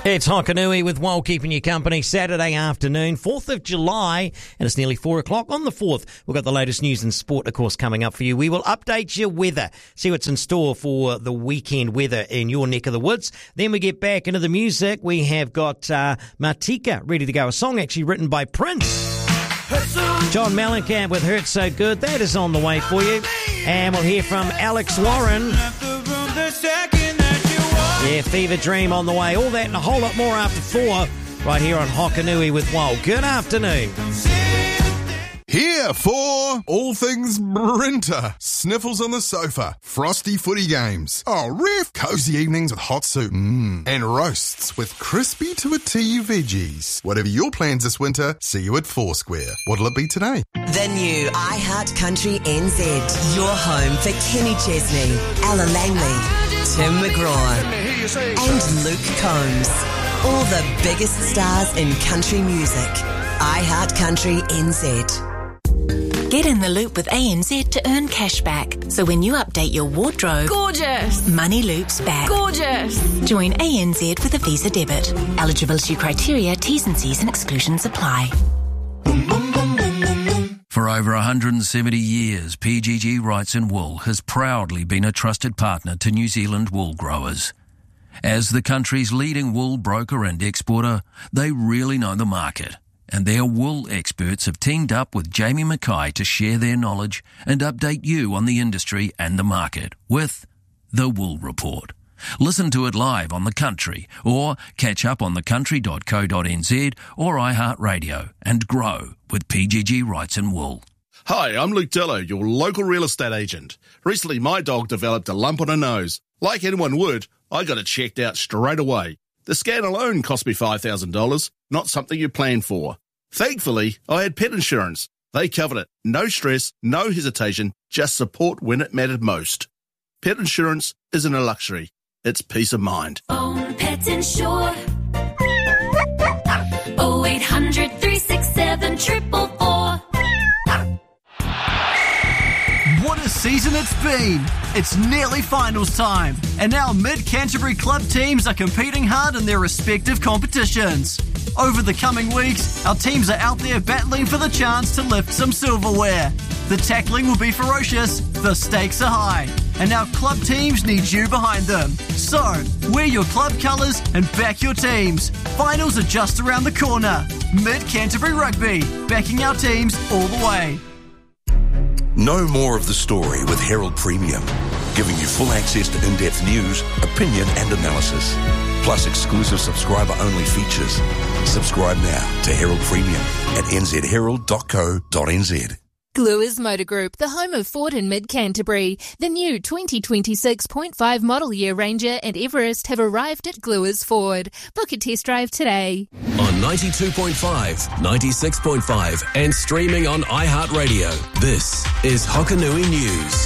It's Hokanui with Wold keeping you company Saturday afternoon, 4th of July, and it's nearly 4 o'clock on the 4th. We've got the latest news and sport, of course, coming up for you. We will update your weather, see what's in store for the weekend weather in your neck of the woods. Then we get back into the music. We have got Martika ready to go, a song actually written by Prince. John Mellencamp with Hurt So Good. That is on the way for you. And we'll hear from Alex Warren. Yeah, Fever Dream on the way. All that and a whole lot more after 4 right here on Hokanui with Wold. Good afternoon. Here for all things Brinter. Sniffles on the sofa. Frosty footy games. Oh, ref. Cozy evenings with hot soup. And roasts with crispy to a T veggies. Whatever your plans this winter, see you at Foursquare. What'll it be today? The new iHeart Country NZ. Your home for Kenny Chesney, Ella Langley, Tim McGraw, and Luke Combs. All the biggest stars in country music. iHeart Country NZ. Get in the loop with ANZ to earn cash back. So when you update your wardrobe, gorgeous, money loops back. Gorgeous. Join ANZ with a Visa debit. Eligibility criteria, T's and C's and exclusions apply. For over 170 years, PGG Wrights & Wool has proudly been a trusted partner to New Zealand wool growers. As the country's leading wool broker and exporter, they really know the market. And their wool experts have teamed up with Jamie Mackay to share their knowledge and update you on the industry and the market with The Wool Report. Listen to it live on The Country or catch up on thecountry.co.nz or iHeartRadio and grow with PGG Wrights & Wool. Hi, I'm Luke Dello, your local real estate agent. Recently, my dog developed a lump on her nose. Like anyone would, I got it checked out straight away. The scan alone cost me $5,000, not something you plan for. Thankfully, I had pet insurance. They covered it. No stress, no hesitation, just support when it mattered most. Pet insurance isn't a luxury. It's peace of mind. Own Pet Insure. 0800 367 444. What a season it's been! It's nearly finals time, and our Mid-Canterbury club teams are competing hard in their respective competitions. Over the coming weeks, our teams are out there battling for the chance to lift some silverware. The tackling will be ferocious, the stakes are high, and our club teams need you behind them. So, wear your club colours and back your teams. Finals are just around the corner. Mid-Canterbury Rugby, backing our teams all the way. Know more of the story with Herald Premium, giving you full access to in-depth news, opinion and analysis, plus exclusive subscriber-only features. Subscribe now to Herald Premium at nzherald.co.nz. Gluers Motor Group, the home of Ford in Mid-Canterbury. The new 2026.5 model year Ranger and Everest have arrived at Gluers Ford. Book a test drive today. On 92.5, 96.5 and streaming on iHeartRadio. This is Hokanui News.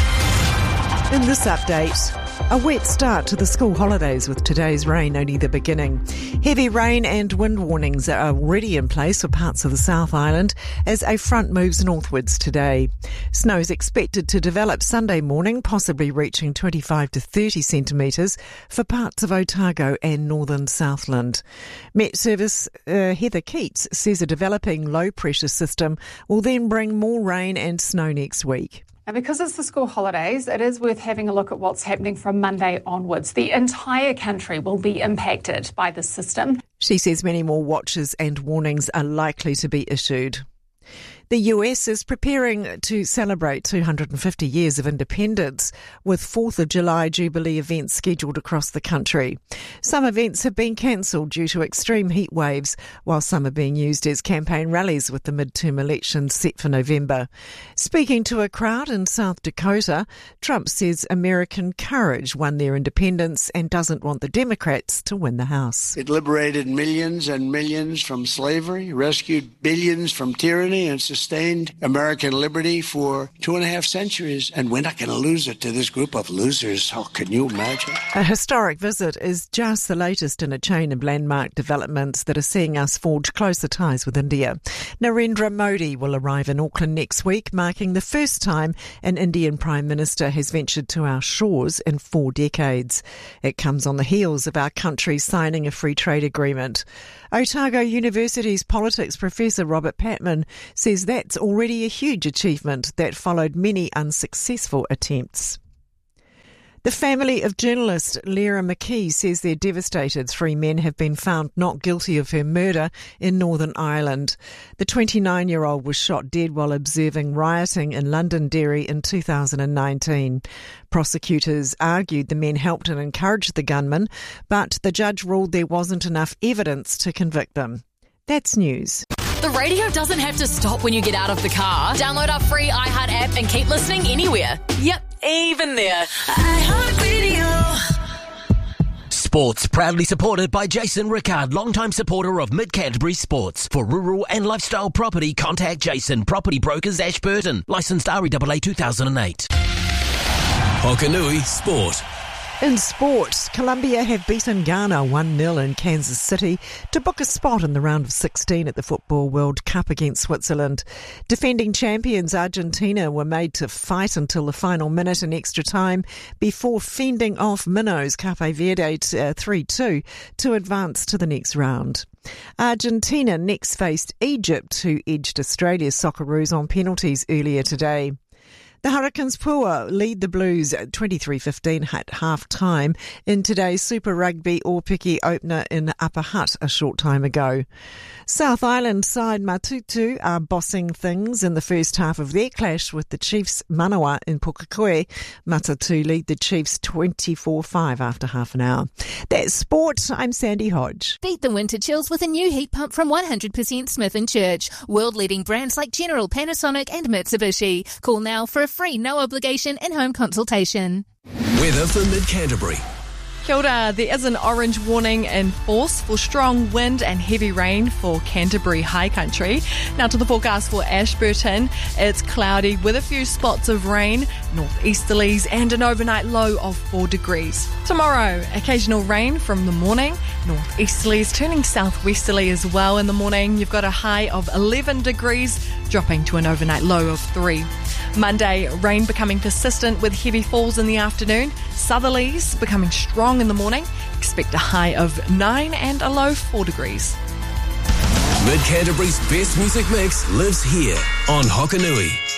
In this update, a wet start to the school holidays with today's rain only the beginning. Heavy rain and wind warnings are already in place for parts of the South Island as a front moves northwards today. Snow is expected to develop Sunday morning, possibly reaching 25 to 30 centimetres for parts of Otago and northern Southland. Met Service Heather Keats says a developing low-pressure system will then bring more rain and snow next week. And because it's the school holidays, it is worth having a look at what's happening from Monday onwards. The entire country will be impacted by this system. She says many more watches and warnings are likely to be issued. The US is preparing to celebrate 250 years of independence with 4th of July Jubilee events scheduled across the country. Some events have been cancelled due to extreme heat waves, while some are being used as campaign rallies with the midterm elections set for November. Speaking to a crowd in South Dakota, Trump says American courage won their independence and doesn't want the Democrats to win the House. It liberated millions and millions from slavery, rescued billions from tyranny, and sustained sustained American liberty for 2.5 centuries, and we're not going to lose it to this group of losers. How can you imagine? A historic visit is just the latest in a chain of landmark developments that are seeing us forge closer ties with India. Narendra Modi will arrive in Auckland next week, marking the first time an Indian Prime Minister has ventured to our shores in 4 decades. It comes on the heels of our country signing a free trade agreement. Otago University's politics professor Robert Patman says that's already a huge achievement that followed many unsuccessful attempts. The family of journalist Lyra McKee says they're devastated 3 men have been found not guilty of her murder in Northern Ireland. The 29-year-old was shot dead while observing rioting in Londonderry in 2019. Prosecutors argued the men helped and encouraged the gunman, but the judge ruled there wasn't enough evidence to convict them. That's news. The radio doesn't have to stop when you get out of the car. Download our free iHeart app and keep listening anywhere. Yep, even there. iHeart Radio. Sports proudly supported by Jason Rickard, longtime supporter of Mid-Canterbury Sports. For rural and lifestyle property, contact Jason, Property Brokers, Ashburton. Licensed REAA 2008. Hokanui Sport. In sport, Colombia have beaten Ghana 1-0 in Kansas City to book a spot in the round of 16 at the Football World Cup against Switzerland. Defending champions Argentina were made to fight until the final minute in extra time before fending off minnows Cape Verde 3-2 to advance to the next round. Argentina next faced Egypt, who edged Australia's Socceroos on penalties earlier today. The Hurricanes Pua lead the Blues at 23-15 at half-time in today's Super Rugby Aupiki opener in Upper Hutt a short time ago. South Island side Matutu are bossing things in the first half of their clash with the Chiefs Manawa in Pukekohe. Matutu lead the Chiefs 24-5 after half an hour. That's sport. I'm Sandy Hodge. Beat the winter chills with a new heat pump from 100% Smith & Church. World-leading brands like General, Panasonic and Mitsubishi. Call now for a free no-obligation in-home consultation. Weather for Mid-Canterbury. Kia ora. There is an orange warning in force for strong wind and heavy rain for Canterbury High Country. Now to the forecast for Ashburton. It's cloudy with a few spots of rain, northeasterlies and an overnight low of 4 degrees. Tomorrow, occasional rain from the morning, northeasterlies turning southwesterly as well in the morning. You've got a high of 11 degrees, dropping to an overnight low of 3. Monday, rain becoming persistent with heavy falls in the afternoon. Southerlies becoming strong in the morning. Expect a high of 9 and a low 4 degrees. Mid-Canterbury's best music mix lives here on Hokanui.